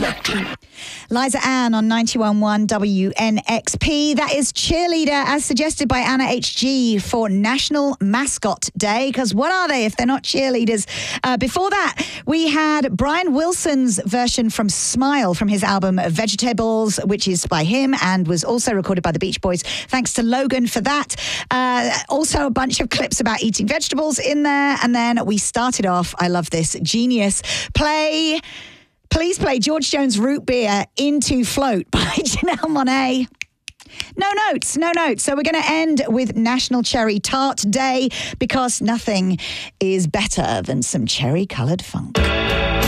Liza Ann on 91.1 WNXP. That is Cheerleader, as suggested by Anna HG, for National Mascot Day. Because what are they if they're not cheerleaders? Before that, we had Brian Wilson's version from Smile from his album Vegetables, which is by him and was also recorded by the Beach Boys. Thanks to Logan for that. Also a bunch of clips about eating vegetables in there. And then we started off, I love this, Genius. Please play George Jones' Root Beer Into Float by Janelle Monáe. No notes. So we're going to end with National Cherry Tart Day because nothing is better than some cherry-coloured funk.